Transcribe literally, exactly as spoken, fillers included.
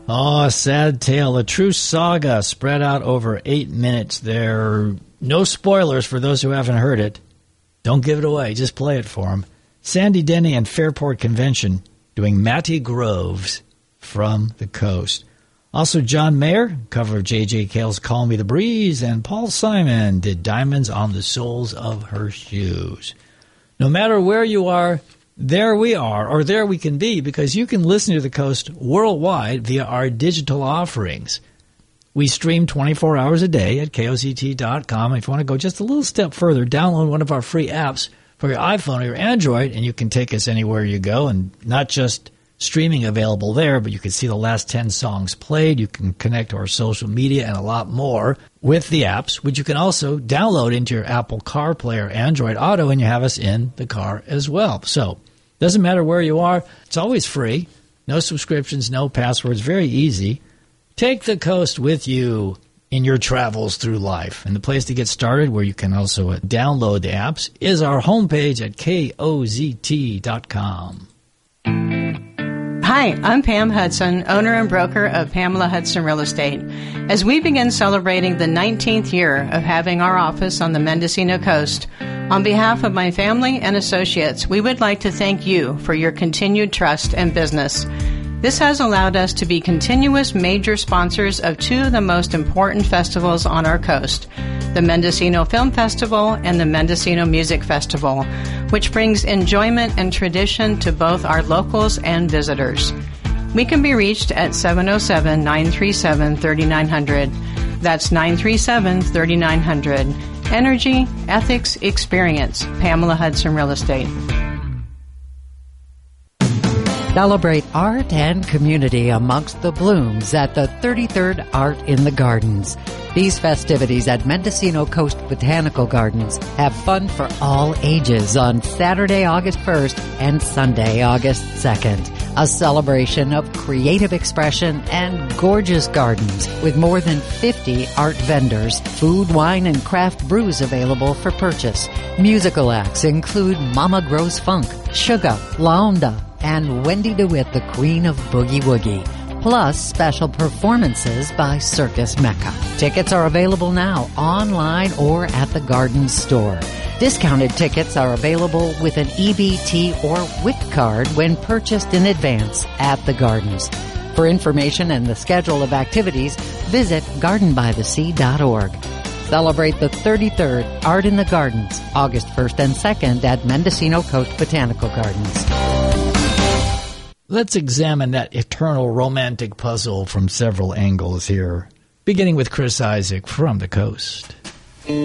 Oh, a sad tale, a true saga spread out over eight minutes there. No spoilers for those who haven't heard it. Don't give it away, just play it for them. Sandy Denny and Fairport Convention doing Matty Groves from the Coast. Also, John Mayer, cover of J J. Cale's Call Me the Breeze, and Paul Simon did Diamonds on the Soles of Her Shoes. No matter where you are, there we are, or there we can be, because you can listen to the Coast worldwide via our digital offerings. We stream twenty-four hours a day at K O Z T dot com. If you want to go just a little step further, download one of our free apps for your iPhone or your Android, and you can take us anywhere you go, and not just streaming available there, but you can see the last ten songs played. You can connect to our social media and a lot more with the apps, which you can also download into your Apple CarPlay or Android Auto, and you have us in the car as well. So doesn't matter where you are. It's always free. No subscriptions, no passwords. Very easy. Take the Coast with you in your travels through life. And the place to get started, where you can also download the apps, is our homepage at K O Z T dot com. Hi, I'm Pam Hudson, owner and broker of Pamela Hudson Real Estate. As we begin celebrating the nineteenth year of having our office on the Mendocino Coast, on behalf of my family and associates, we would like to thank you for your continued trust and business. This has allowed us to be continuous major sponsors of two of the most important festivals on our coast, the Mendocino Film Festival and the Mendocino Music Festival, which brings enjoyment and tradition to both our locals and visitors. We can be reached at seven oh seven, nine three seven, three nine zero zero. That's nine three seven, three nine zero zero. Energy, ethics, experience. Pamela Hudson Real Estate. Celebrate art and community amongst the blooms at the thirty-third Art in the Gardens. These festivities at Mendocino Coast Botanical Gardens have fun for all ages on Saturday, August first and Sunday, August second. A celebration of creative expression and gorgeous gardens with more than fifty art vendors, food, wine, and craft brews available for purchase. Musical acts include Mama Grows Funk, Sugar, Laonda, and Wendy DeWitt, the Queen of Boogie Woogie, plus special performances by Circus Mecca. Tickets are available now, online or at the Gardens store. Discounted tickets are available with an E B T or W I C card when purchased in advance at the Gardens. For information and the schedule of activities, visit garden by the sea dot org. Celebrate the thirty-third Art in the Gardens, August first and second at Mendocino Coast Botanical Gardens. Let's examine that eternal romantic puzzle from several angles here, beginning with Chris Isaak from the Coast.